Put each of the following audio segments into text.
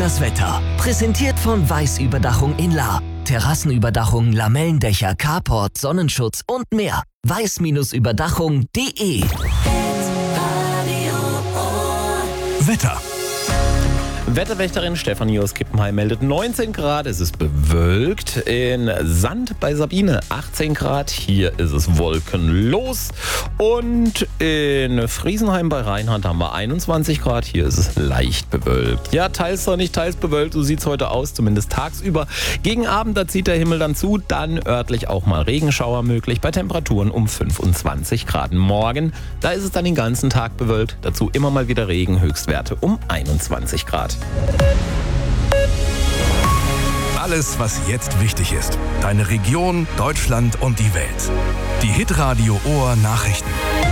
Das Wetter. Präsentiert von Weiß-Überdachung in La. Terrassenüberdachung, Lamellendächer, Carport, Sonnenschutz und mehr. weiß-überdachung.de. Wetter. Wetterwächterin Stefanie aus Kippenheim meldet 19 Grad, es ist bewölkt. In Sand bei Sabine 18 Grad, hier ist es wolkenlos. Und in Friesenheim bei Rheinland haben wir 21 Grad, hier ist es leicht bewölkt. Ja, teils sonnig, teils bewölkt, so sieht es heute aus, zumindest tagsüber. Gegen Abend, da zieht der Himmel dann zu, dann örtlich auch mal Regenschauer möglich bei Temperaturen um 25 Grad. Morgen, da ist es dann den ganzen Tag bewölkt, dazu immer mal wieder Regen, Höchstwerte um 21 Grad. Alles, was jetzt wichtig ist. Deine Region, Deutschland und die Welt. Die Hitradio Ohr Nachrichten.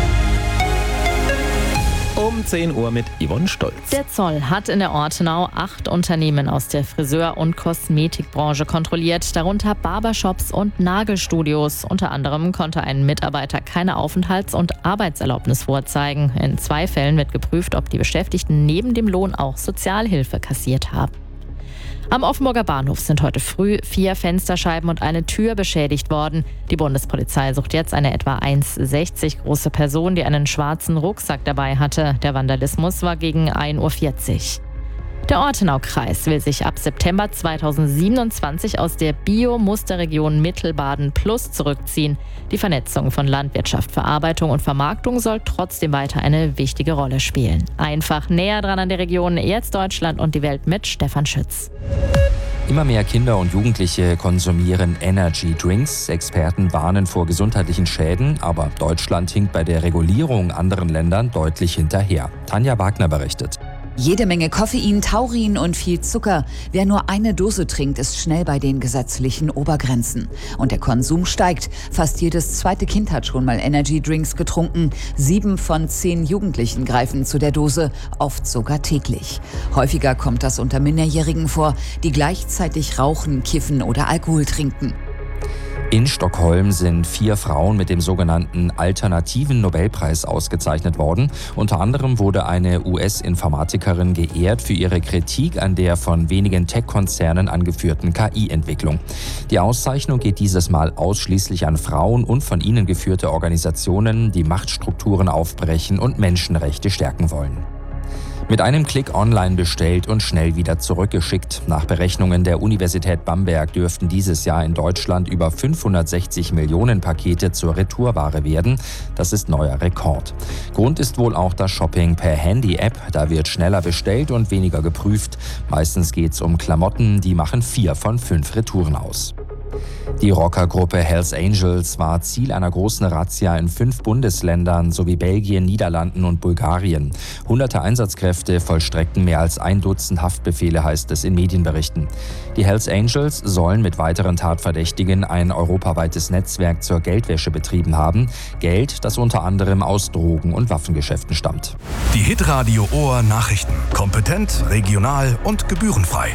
Um 10 Uhr mit Yvonne Stolz. Der Zoll hat in der Ortenau 8 Unternehmen aus der Friseur- und Kosmetikbranche kontrolliert, darunter Barbershops und Nagelstudios. Unter anderem konnte ein Mitarbeiter keine Aufenthalts- und Arbeitserlaubnis vorzeigen. In 2 Fällen wird geprüft, ob die Beschäftigten neben dem Lohn auch Sozialhilfe kassiert haben. Am Offenburger Bahnhof sind heute früh 4 Fensterscheiben und eine Tür beschädigt worden. Die Bundespolizei sucht jetzt eine etwa 1,60 große Person, die einen schwarzen Rucksack dabei hatte. Der Vandalismus war gegen 1:40 Uhr. Der Ortenau-Kreis will sich ab September 2027 aus der Bio-Musterregion Mittelbaden Plus zurückziehen. Die Vernetzung von Landwirtschaft, Verarbeitung und Vermarktung soll trotzdem weiter eine wichtige Rolle spielen. Einfach näher dran an der Region, jetzt Deutschland und die Welt mit Stefan Schütz. Immer mehr Kinder und Jugendliche konsumieren Energy Drinks. Experten warnen vor gesundheitlichen Schäden, aber Deutschland hinkt bei der Regulierung anderen Ländern deutlich hinterher. Tanja Wagner berichtet. Jede Menge Koffein, Taurin und viel Zucker. Wer nur eine Dose trinkt, ist schnell bei den gesetzlichen Obergrenzen. Und der Konsum steigt. Fast jedes zweite Kind hat schon mal Energy Drinks getrunken. 7 von 10 Jugendlichen greifen zu der Dose, oft sogar täglich. Häufiger kommt das unter Minderjährigen vor, die gleichzeitig rauchen, kiffen oder Alkohol trinken. In Stockholm sind 4 Frauen mit dem sogenannten Alternativen Nobelpreis ausgezeichnet worden. Unter anderem wurde eine US-Informatikerin geehrt für ihre Kritik an der von wenigen Tech-Konzernen angeführten KI-Entwicklung. Die Auszeichnung geht dieses Mal ausschließlich an Frauen und von ihnen geführte Organisationen, die Machtstrukturen aufbrechen und Menschenrechte stärken wollen. Mit einem Klick online bestellt und schnell wieder zurückgeschickt. Nach Berechnungen der Universität Bamberg dürften dieses Jahr in Deutschland über 560 Millionen Pakete zur Retourware werden. Das ist neuer Rekord. Grund ist wohl auch das Shopping per Handy-App. Da wird schneller bestellt und weniger geprüft. Meistens geht es um Klamotten, die machen 4 von 5 Retouren aus. Die Rockergruppe Hells Angels war Ziel einer großen Razzia in 5 Bundesländern sowie Belgien, Niederlanden und Bulgarien. Hunderte Einsatzkräfte vollstreckten mehr als 1 Dutzend Haftbefehle, heißt es in Medienberichten. Die Hells Angels sollen mit weiteren Tatverdächtigen ein europaweites Netzwerk zur Geldwäsche betrieben haben. Geld, das unter anderem aus Drogen- und Waffengeschäften stammt. Die Hitradio Ohr Nachrichten. Kompetent, regional und gebührenfrei.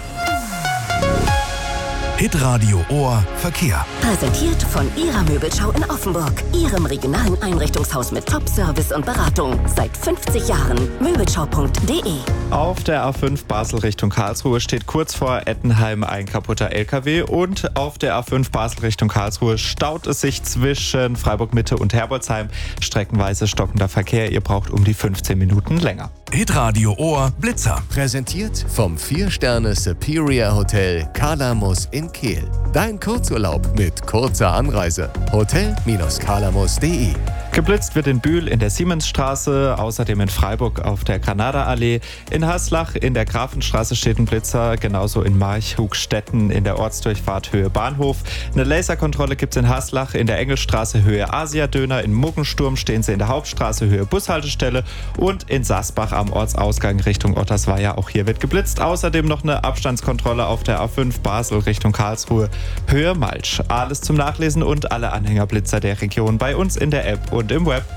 Hitradio Ohr Verkehr. Präsentiert von Ihrer Möbelschau in Offenburg. Ihrem regionalen Einrichtungshaus mit Top-Service und Beratung. Seit 50 Jahren. Möbelschau.de. Auf der A5 Basel Richtung Karlsruhe steht kurz vor Ettenheim ein kaputter LKW. Und auf der A5 Basel Richtung Karlsruhe staut es sich zwischen Freiburg-Mitte und Herbolzheim. Streckenweise stockender Verkehr. Ihr braucht um die 15 Minuten länger. Hitradio Ohr Blitzer. Präsentiert vom 4-Sterne Superior Hotel Kalamus in Kehl. Dein Kurzurlaub mit kurzer Anreise. Hotel-kalamus.de. Geblitzt wird in Bühl in der Siemensstraße, außerdem in Freiburg auf der Granada-Allee. In Haslach in der Grafenstraße steht ein Blitzer, genauso in Marchhugstetten in der Ortsdurchfahrt Höhe Bahnhof. Eine Laserkontrolle gibt es in Haslach in der Engelstraße Höhe Asiadöner. In Muggensturm stehen sie in der Hauptstraße Höhe Bushaltestelle und in Sasbach am Ortsausgang Richtung Ottersweier. Auch hier wird geblitzt. Außerdem noch eine Abstandskontrolle auf der A5 Basel Richtung Karlsruhe Höhe Malsch. Alles zum Nachlesen und alle Anhängerblitzer der Region bei uns in der App und im Web.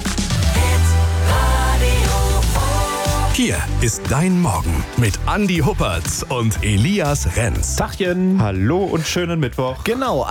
Hier ist dein Morgen mit Andi Huppertz und Elias Renz. Tachchen. Hallo und schönen Mittwoch. Genau.